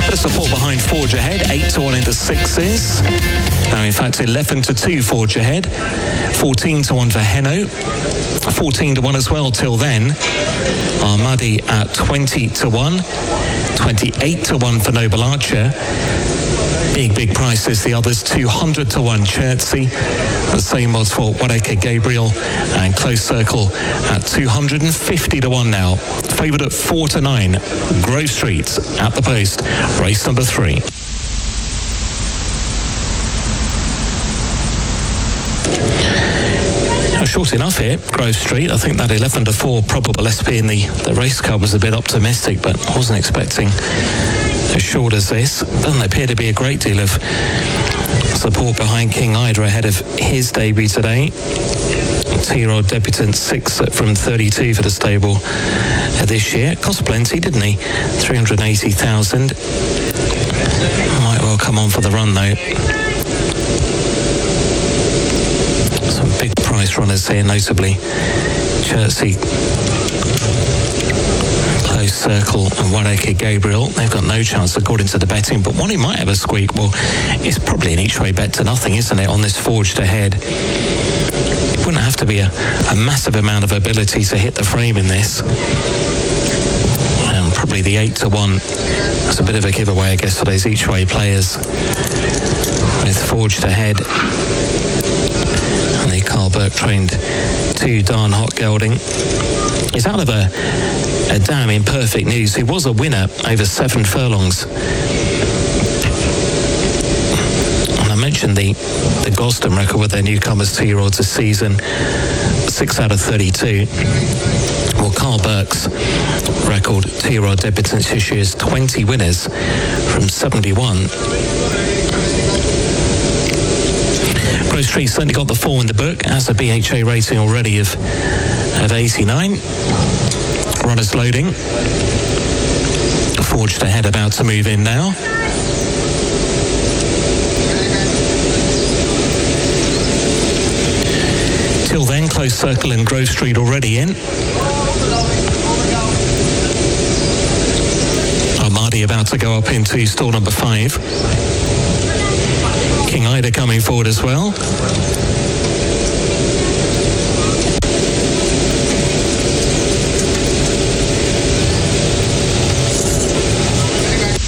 Bit of support behind Forge Ahead, 8-1 into 6s. Now, in fact, 11-2 Forge Ahead, 14-1 for Heno, 14-1 as well till then. Armadi at 20-1, 28-1 for Noble Archer. Big prices, the others, 200-1 Chertsey. The same odds for Wadeka Gabriel, and Close Circle at 250-1 now. Favoured at 4-9, Grove Street at the post, race number 3. Short enough here, Grove Street. I think that 11-4 probable SP in the race car was a bit optimistic, but I wasn't expecting as short as this. Doesn't appear to be a great deal of support behind King Ida ahead of his debut today. T-Rod debutant 6 from 32 for the stable this year. Cost plenty, didn't he? 380,000. Might well come on for the run though. Some big price runners here, notably Chertsey, Close Circle and Wadeka Gabriel. They've got no chance according to the betting, but one who might have a squeak, well, it's probably an each way bet to nothing, isn't it, on this Forged Ahead. It wouldn't have to be a massive amount of ability to hit the frame in this. And probably the 8-1 is a bit of a giveaway, I guess, for those each way players. With Forged Ahead. And the Carl Burke trained 2 darn hot gelding. He's out of a dam in perfect news. He was a winner over 7 furlongs. And I mentioned the Gosden record with their newcomers 2-year-olds this season, 6 out of 32. Well, Carl Burke's record 2-year-old debutants this year is 20 winners from 71. Grove Street certainly got the 4 in the book, has a BHA rating already of 89. Runners loading. Forged Ahead about to move in now. Till then, Close Circle and Grove Street already in. Armadi about to go up into stall number 5. King Ida coming forward as well.